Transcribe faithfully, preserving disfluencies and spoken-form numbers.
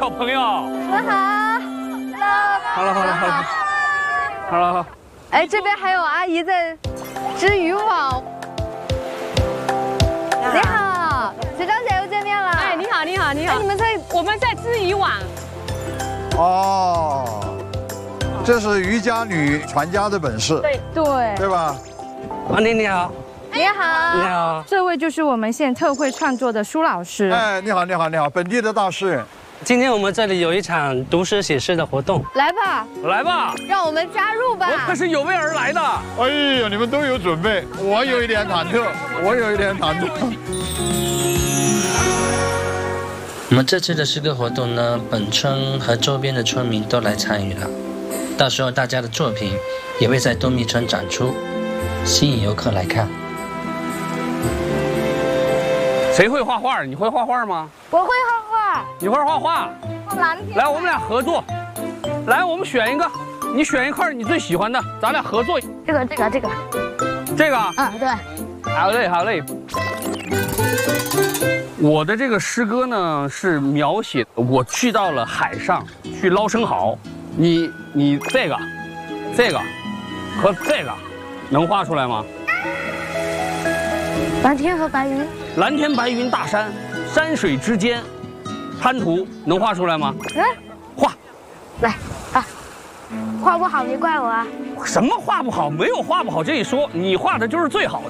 小朋友。 你们好。 好了好了好了，好了好。 哎，这边还有阿姨在织渔网。你好，学长姐又见面了。 哎，你好你好你好。 哎，你们在我们在织渔网。 哦，这是渔家女传家的本事。 对对对吧？ 王婷你好。 你好， 你好， 这位就是我们现特惠创作的舒老师。 哎，你好，你好，你好，本地的大诗人。 今天我们这里有一场读诗写诗的活动， 来吧， 来吧， 让我们加入吧。 我可是有备而来的。 哎呦，你们都有准备，我有一点忐忑，我有一点忐忑。 我们这次的诗歌活动呢，本村和周边的村民都来参与了，到时候大家的作品也会在东密村展出，吸引游客来看。 谁会画画？你会画画吗？ 我会画画。 你会画画？ 画蓝天。 来，我们俩合作。来，我们选一个，你选一块你最喜欢的，咱俩合作。 这个，这个，这个。 这个？ 嗯，对。 好嘞，好嘞。我的这个诗歌呢，是描写我去到了海上去捞生蚝。你你这个，这个和这个，能画出来吗？ 蓝天和白云， 蓝天白云大山，山水之间，滩涂能画出来吗？ 嗯， 画， 来啊，画不好别怪我啊。 什么画不好？没有画不好这一说，你画的就是最好的。